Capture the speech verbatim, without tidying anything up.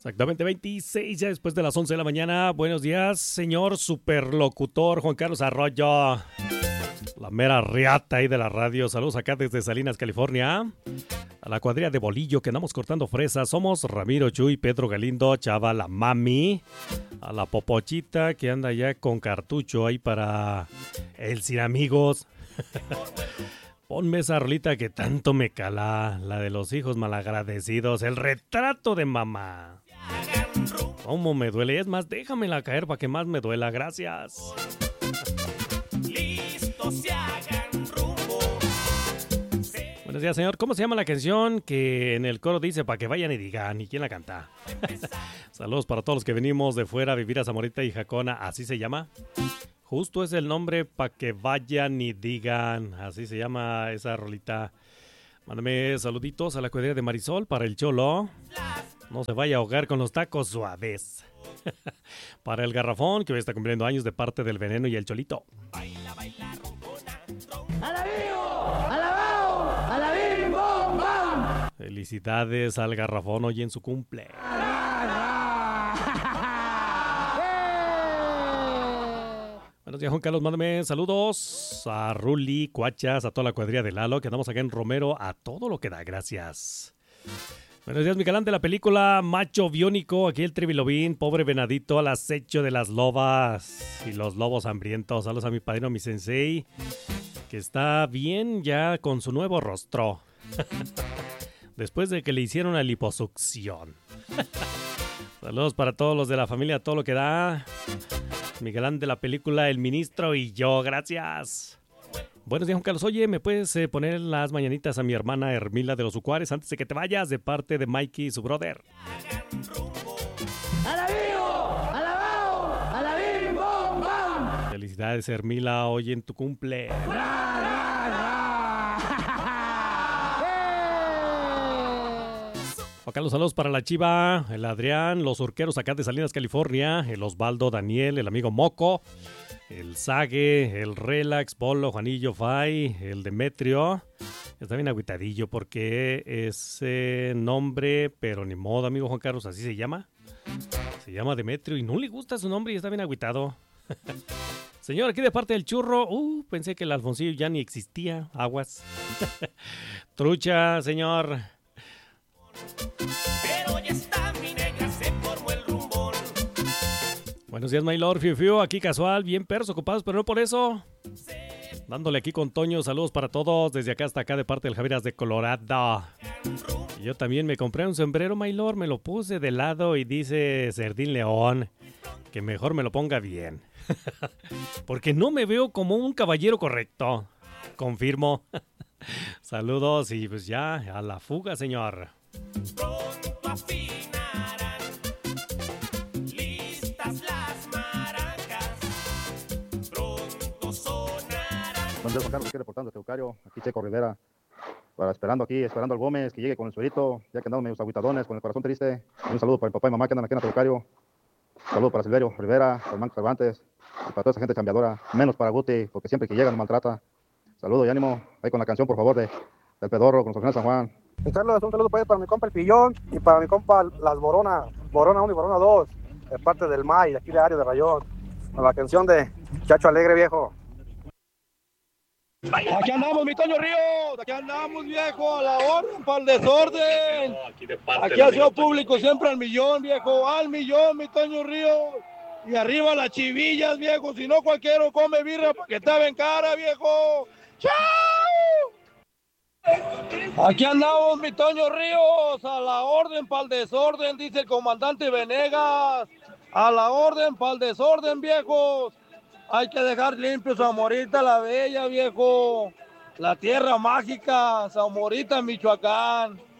Exactamente, veintiséis ya después de las once de la mañana. Buenos días, señor superlocutor Juan Carlos Arroyo. La mera riata ahí de la radio. Saludos acá desde Salinas, California. A la cuadrilla de Bolillo que andamos cortando fresas. Somos Ramiro Chuy, Pedro Galindo, Chava, la mami. A la Popochita que anda ya con cartucho ahí para el Sin Amigos. Ponme esa rolita que tanto me cala. La de los hijos malagradecidos. El retrato de mamá. ¿Cómo me duele? Es más, déjamela caer para que más me duela. Gracias. Listos se hagan rumbo. Buenos días, señor. ¿Cómo se llama la canción que en el coro dice para que vayan y digan? ¿Y quién la canta? Saludos para todos los que venimos de fuera a vivir a Zamorita y Jacona. ¿Así se llama? Justo es el nombre para que vayan y digan. Así se llama esa rolita. Mándame saluditos a la cuadrilla de Marisol para el Cholo. No se vaya a ahogar con los tacos suaves. Para el Garrafón, que hoy está cumpliendo años de parte del Veneno y el Cholito. Baila, baila, ¡alabío! ¡Alabao! ¡Alabim, bom, bam! Felicidades al Garrafón hoy en su cumple. Buenos días, Juan Carlos, mándame saludos a Ruli, Cuachas, a toda la cuadrilla de Lalo, que andamos acá en Romero, a todo lo que da, gracias. Buenos días, mi galán de la película Macho Biónico, aquí el Tribilobín, pobre venadito al acecho de las lobas y los lobos hambrientos. Saludos a mi padrino, mi sensei, que está bien ya con su nuevo rostro, después de que le hicieron la liposucción. Saludos para todos los de la familia, todo lo que da. Mi galán de la película El Ministro y yo, gracias. Buenos días, Juan Carlos. Oye, ¿me puedes eh, poner las mañanitas a mi hermana Hermila de los Ucuares antes de que te vayas, de parte de Mikey y su brother? ¡Alabío! ¡Alabao! ¡Alabim, bom, bam! Felicidades, Hermila, hoy en tu cumple. ¡Ra, ra, ra! Juan Carlos, saludos para la Chiva, el Adrián, los urqueros acá de Salinas, California, el Osvaldo, Daniel, el amigo Moco, el Sague, el Relax, Polo, Juanillo, Fay, el Demetrio. Está bien agüitadillo porque ese nombre, pero ni modo, amigo Juan Carlos, así se llama. Se llama Demetrio y no le gusta su nombre y está bien agüitado. Señor, aquí de parte del Churro, uh, pensé que el Alfonsillo ya ni existía, aguas. Trucha, señor. Pero ya está mi negra, se formó el rumbón. Buenos días, my lord, fiu, fiu, aquí casual, bien perros ocupados, pero no por eso. Dándole aquí con Toño, saludos para todos, desde acá hasta acá de parte del Javieras de Colorado. Y yo también me compré un sombrero, my lord, me lo puse de lado y dice Cerdín León, que mejor me lo ponga bien. Porque no me veo como un caballero correcto. Confirmo. Saludos y pues ya, a la fuga, señor. Pronto afinarán, listas las maracas, pronto sonarán. Buenos días, Juan Carlos, aquí reportando de Teucario, aquí Checo Rivera, para esperando aquí, esperando al Gómez, que llegue con el suerito, ya que andamos medio agüitadones, con el corazón triste. Un saludo para mi papá y mamá que andan aquí en Teucario. Un saludo para Silverio Rivera, para Marco Cervantes, y para toda esa gente chambeadora, menos para Guti, porque siempre que llega nos maltrata. Saludo y ánimo, ahí con la canción, por favor, de, del Pedorro, con San Juan. Y Carlos, un saludo pues para mi compa el Pillón y para mi compa Las Borona, Borona uno y Borona dos, de parte del M A I, de aquí de Ario de Rayón, con la canción de Chacho Alegre, viejo. Aquí andamos, mi Toño Ríos, aquí andamos, viejo, a la orden, para el desorden. Aquí ha sido público siempre al millón, viejo, al millón, mi Toño Ríos. Y arriba las chivillas, viejo, si no cualquiera come birra para que te ven cara, viejo. ¡Chao! Aquí andamos, mi Toño Ríos, a la orden para el desorden, dice el comandante Venegas. A la orden para el desorden, viejos. Hay que dejar limpio Zamorita la Bella, viejo. La tierra mágica, Zamorita, Michoacán.